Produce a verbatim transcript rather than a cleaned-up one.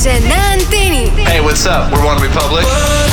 Weekend na Anteni. Hey, what's up? We're One Republic.